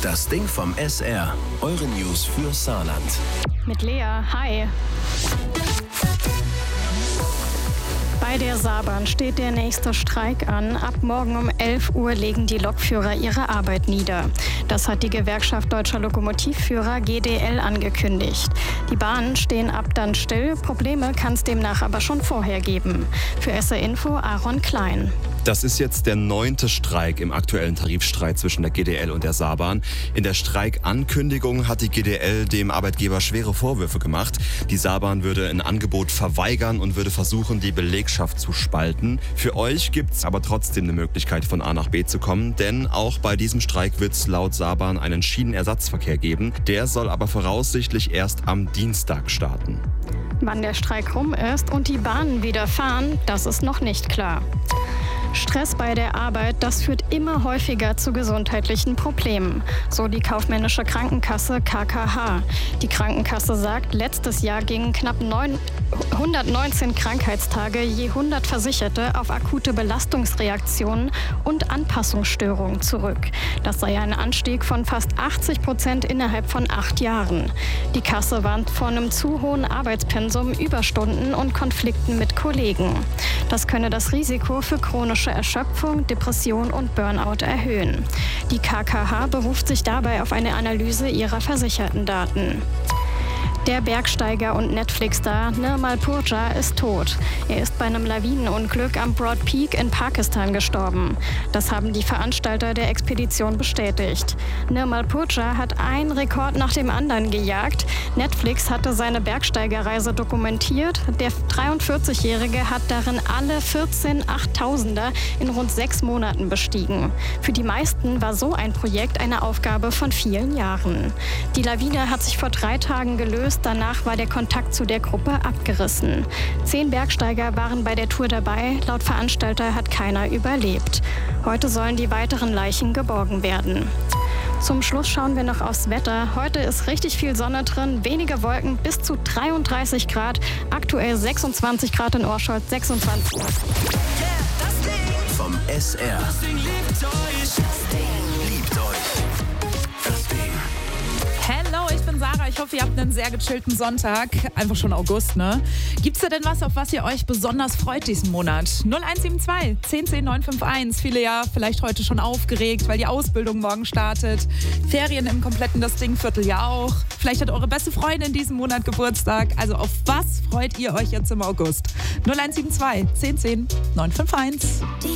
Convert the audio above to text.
Das Ding vom SR. Eure News für Saarland. Mit Lea, hi. Bei der Saarbahn steht der nächste Streik an. Ab morgen um 11 Uhr legen die Lokführer ihre Arbeit nieder. Das hat die Gewerkschaft Deutscher Lokomotivführer GDL angekündigt. Die Bahnen stehen ab dann still. Probleme kann es demnach aber schon vorher geben. Für SR Info Aaron Klein. Das ist jetzt der 9. Streik im aktuellen Tarifstreit zwischen der GDL und der Saarbahn. In der Streikankündigung hat die GDL dem Arbeitgeber schwere Vorwürfe gemacht. Die Saarbahn würde ein Angebot verweigern und würde versuchen, die Belegschaft zu spalten. Für euch gibt's aber trotzdem eine Möglichkeit, von A nach B zu kommen, denn auch bei diesem Streik wird es laut Saarbahn einen Schienenersatzverkehr geben. Der soll aber voraussichtlich erst am Dienstag starten. Wann der Streik rum ist und die Bahnen wieder fahren, das ist noch nicht klar. Stress bei der Arbeit, das führt immer häufiger zu gesundheitlichen Problemen, so die kaufmännische Krankenkasse KKH. Die Krankenkasse sagt, letztes Jahr gingen knapp 119 Krankheitstage je 100 Versicherte auf akute Belastungsreaktionen und Anpassungsstörungen zurück. Das sei ein Anstieg von fast 80% innerhalb von 8 Jahren. Die Kasse warnt vor einem zu hohen Arbeitspensum, Überstunden und Konflikten mit Kollegen. Das könne das Risiko für chronische Erschöpfung, Depression und Burnout erhöhen. Die KKH beruft sich dabei auf eine Analyse ihrer versicherten Daten. Der Bergsteiger und Netflix-Star Nirmal Purja ist tot. Er ist bei einem Lawinenunglück am Broad Peak in Pakistan gestorben. Das haben die Veranstalter der Expedition bestätigt. Nirmal Purja hat einen Rekord nach dem anderen gejagt. Netflix hatte seine Bergsteigerreise dokumentiert. Der 43-Jährige hat darin alle 14 8000er in rund 6 Monaten bestiegen. Für die meisten war so ein Projekt eine Aufgabe von vielen Jahren. Die Lawine hat sich vor 3 Tagen gelöst. Danach war der Kontakt zu der Gruppe abgerissen. 10 Bergsteiger waren bei der Tour dabei. Laut Veranstalter hat keiner überlebt. Heute sollen die weiteren Leichen geborgen werden. Zum Schluss schauen wir noch aufs Wetter. Heute ist richtig viel Sonne drin, wenige Wolken, bis zu 33 Grad. Aktuell 26 Grad in Orscholz, 26. Vom SR. Liebt euch. Das Ding. Hello, ich bin Sarah. Ich hoffe, ihr habt einen sehr gechillten Sonntag. Einfach schon August, ne? Gibt's da denn was, auf was ihr euch besonders freut diesen Monat? 0172 10 951. Viele ja vielleicht heute schon aufgeregt, weil die Ausbildung morgen startet. Ferien im kompletten Das Ding-Viertel ja auch. Vielleicht hat eure beste Freundin diesen Monat Geburtstag. Also auf was freut ihr euch jetzt im August? 0172 10 951.